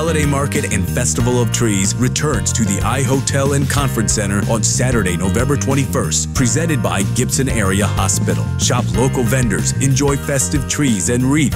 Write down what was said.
Holiday Market and Festival of Trees returns to the iHotel and Conference Center on Saturday, November 21st, presented by Gibson Area Hospital. Shop local vendors, enjoy festive trees and wreaths